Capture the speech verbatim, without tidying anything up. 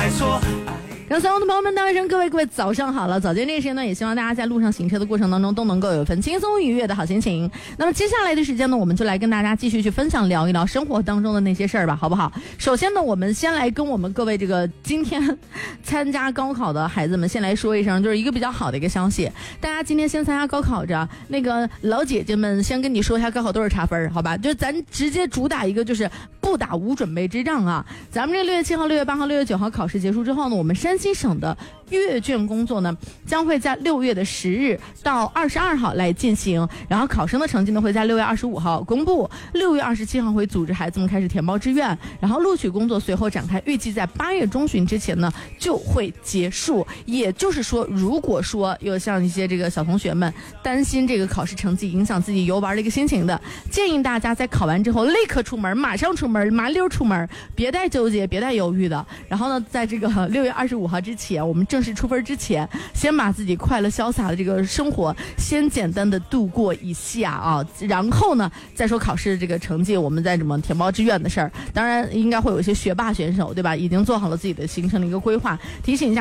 再说。 让所有的朋友们，大学生各位各位早上好了！早间这个时间呢，也希望大家在路上行车的过程当中都能够有一份轻松愉悦的好心情。那么接下来的时间呢，我们就来跟大家继续去分享聊一聊生活当中的那些事儿吧，好不好？首先呢，我们先来跟我们各位这个今天参加高考的孩子们先来说一声，就是一个比较好的一个消息。大家今天先参加高考着，那个老姐姐们先跟你说一下高考多少查分，好吧？就咱直接主打一个就是不打无准备之仗啊！咱们这六月七号、六月八号、六月九号考试结束之后呢，我们山西省的阅卷工作呢，将会在六月的十日到二十二号来进行，然后考生的成绩呢会在六月二十五号公布，六月二十七号会组织孩子们开始填报志愿，然后录取工作随后展开，预计在八月中旬之前呢就会结束。也就是说，如果说有像一些这个小同学们担心这个考试成绩影响自己游玩的一个心情的，建议大家在考完之后立刻出门，马上出门，麻溜出门，别带纠结，别带犹豫的。然后呢，在这个六月二十五号之前，我们正式出分之前，先把自己快乐潇洒的这个生活先简单的度过一下啊，然后呢再说考试这个成绩，我们再怎么填报志愿的事儿。当然应该会有一些学霸选手，对吧？已经做好了自己的行程的一个规划，提醒一下